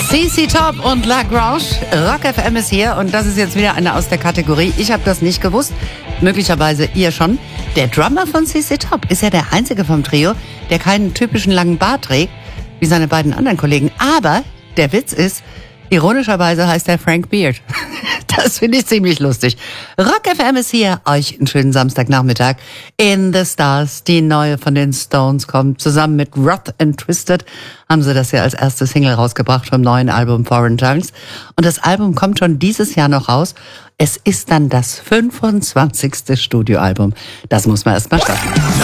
CC Top und La Grange. Rock FM ist hier und das ist jetzt wieder eine aus der Kategorie. Ich habe das nicht gewusst, möglicherweise ihr schon. Der Drummer von CC Top ist ja der einzige vom Trio, der keinen typischen langen Bart trägt, wie seine beiden anderen Kollegen. Aber der Witz ist, ironischerweise heißt er Frank Beard. Das finde ich ziemlich lustig. Rock FM ist hier. Euch einen schönen Samstagnachmittag. In the Stars, die neue von den Stones, kommt. Zusammen mit Rough and Twisted haben sie das ja als erste Single rausgebracht vom neuen Album Foreign Tongues. Und das Album kommt schon dieses Jahr noch raus. Es ist dann das 25. Studioalbum. Das muss man erst mal schaffen.